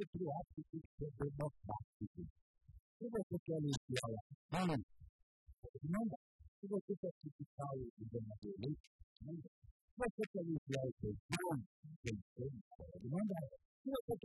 criar que tem que ser democrático. Se você quer iniciar a ação, não dá. Se você quer criticar o governador eleito, não dá. Se você quer iniciar a eleição, não dá. Se você